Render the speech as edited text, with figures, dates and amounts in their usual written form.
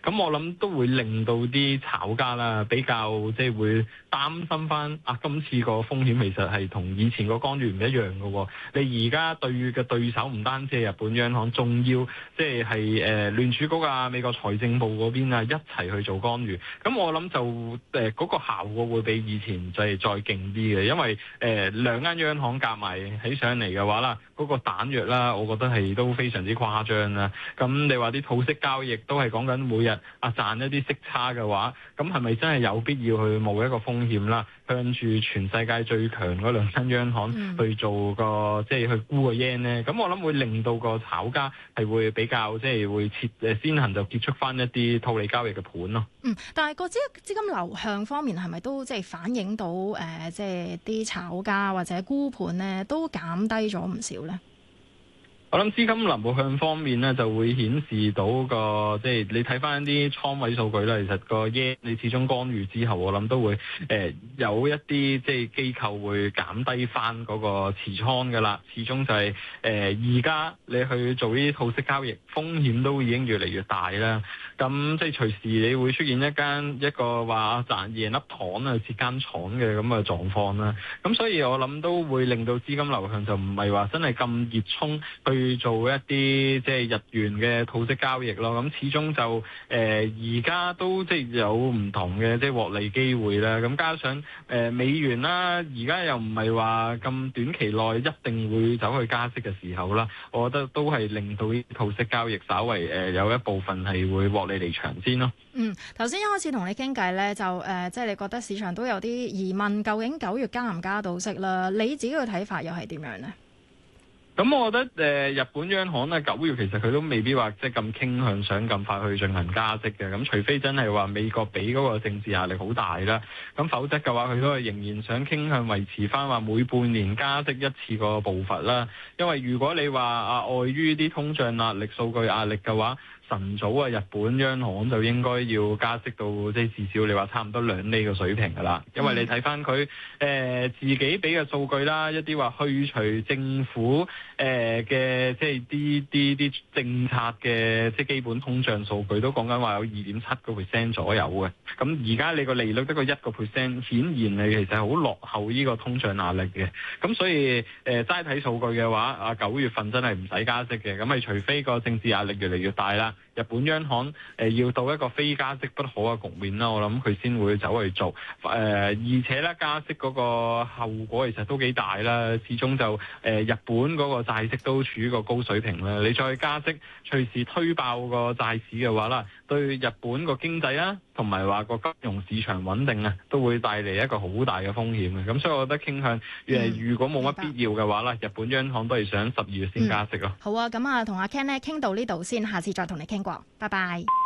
咁我諗都會令到啲炒家啦比較即係會擔心翻今次個風險其實係同以前個干預唔一樣嘅喎。你而家對嘅對手唔單止係日本央行，仲要即係聯儲局啊、美國財政部嗰邊啊一齊去做干預。咁我諗就嗰個效果會比以前就係再勁啲嘅，因為兩間央行夾埋起上嚟嘅話啦，嗰個彈藥啦，我覺得係都非常之誇張啦。咁你話啲套息交易都係講緊每日賺一啲息差嘅話，咁係咪真係有必要去冒一個風險啦？向住全世界最強嗰兩間央行去做個即係去沽個 yen 咧？咁我諗會令到個炒家係會比較即係會先行就結束翻一啲套利交易嘅盤咯。 但係個資金流向方面係咪都即係反映到即係啲炒家或者沽盤咧都減低咗唔少咧？ 我諗資金流向方面咧，就會顯示到個即係你睇翻啲倉位數據啦。其實個 yen 你始終干預之後，我諗都會有一啲即係機構會減低翻嗰個持倉噶啦。始終就係而家你去做呢啲套息交易，風險都已經越嚟越大啦。咁即係隨時你會出現一個話贏粒糖啊蝕間廠嘅咁嘅狀況啦。咁所以我諗都會令到資金流向就唔係話真係咁熱衷去做一啲即係日元嘅套息交易咯。咁始終就而家都即係有唔同嘅即係獲利機會啦。咁加上美元啦，而家又唔係話咁短期內一定會走去加息嘅時候啦，我覺得都係令到啲套息交易稍為有一部分係會獲利離場先咯。 頭先一開始同你傾偈咧，就即係你覺得市場都有啲疑問，究竟9月加唔加到息啦？你自己嘅睇法又係點樣呢？ 咁我覺得日本央行咧9月其實佢都未必話即係咁傾向想咁快去進行加息嘅。咁除非真係話美國俾嗰個政治壓力好大啦，咁否則嘅話佢都係仍然想傾向維持翻話每半年加息一次個步伐啦。因為如果你話礙於啲通脹壓力、數據壓力嘅話，晨早日本央行就應該要加息到即係至少你話差唔多2厘嘅水平㗎啦。因為你睇翻佢自己俾嘅數據啦，一啲話去除政府嘅即係啲政策嘅即係基本通脹數據都講緊話有2.7% 左右嘅。咁而家你個利率得個1%，顯然你其實好落後呢個通脹壓力嘅。咁所以齋睇數據嘅話，9月份真係唔使加息嘅。咁係除非個政治壓力越嚟越大啦。日本央行要到一個非加息不可嘅局面啦，我諗佢先會走去做。而且咧加息嗰個後果其實都幾大啦。始終就日本嗰個債息都處於個高水平啦。你再加息，隨時推爆個債市嘅話啦，對日本個經濟啊，同埋話個金融市場穩定啊，都會帶嚟一個好大嘅風險嘅。咁所以我覺得傾向如果冇乜必要嘅話啦，日本央行都係想12月先加息咯。 好啊，咁同阿 Ken 咧傾到呢度先，下次再同你傾過，拜拜。